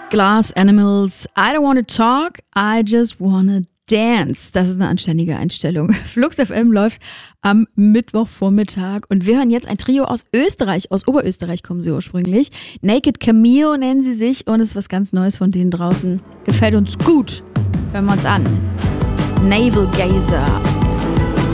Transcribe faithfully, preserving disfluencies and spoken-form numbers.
Glass Animals, I don't wanna talk, I just wanna dance. Das ist eine anständige Einstellung. Flux F M läuft am Mittwochvormittag und wir hören jetzt ein Trio aus Österreich, aus Oberösterreich kommen sie ursprünglich. Naked Cameo nennen sie sich und es ist was ganz Neues von denen draußen. Gefällt uns gut. Hören wir uns an. Navel Gazer.